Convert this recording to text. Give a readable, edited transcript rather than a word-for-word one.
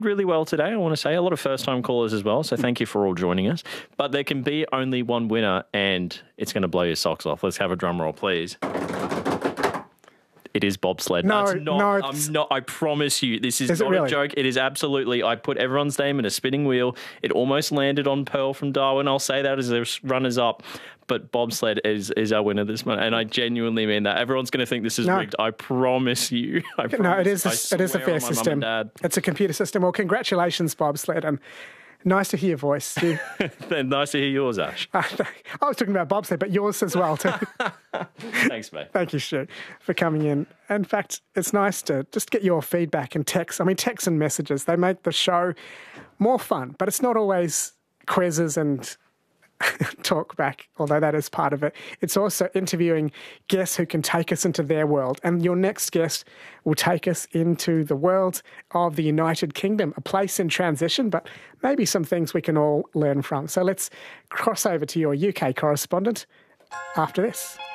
really well today, I want to say. A lot of first-time callers as well, so thank you for all joining us. But there can be only one winner, and it's going to blow your socks off. Let's have a drum roll, please. It is bobsled. I promise you, this is not really a joke. It is absolutely. I put everyone's name in a spinning wheel. It almost landed on Pearl from Darwin. I'll say that as their runners-up. But bobsled is our winner this month, and I genuinely mean that. Everyone's going to think this is rigged. I promise you. No, it is a fair system. It's a computer system. Well, congratulations, bobsled, and nice to hear your voice, Stu. Nice to hear yours, Ash. I was talking about bobsled, but yours as well, too. Thanks, mate. Thank you, Stu, for coming in. In fact, it's nice to just get your feedback and text. I mean, texts and messages, they make the show more fun, but it's not always quizzes and talk back, although that is part of it. It's also interviewing guests who can take us into their world. And your next guest will take us into the world of the United Kingdom, a place in transition, but maybe some things we can all learn from. So let's cross over to your UK correspondent after this.